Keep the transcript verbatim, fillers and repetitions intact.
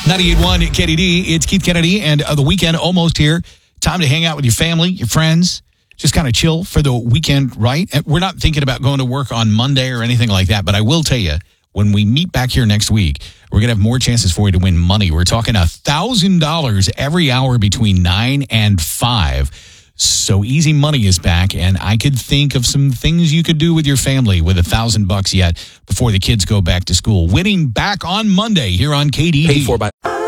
ninety-eight point one K D D, it's Keith Kennedy, and uh, the weekend almost here. Time to hang out with your family, your friends, just kind of chill for the weekend, right? And we're not thinking about going to work on Monday or anything like that, but I will tell you, when we meet back here next week, we're going to have more chances for you to win money. We're talking one thousand dollars every hour between nine and five. So Easy Money is back, and I could think of some things you could do with your family with a thousand bucks yet before the kids go back to school. Winning back on Monday here on K D D. Paid for by...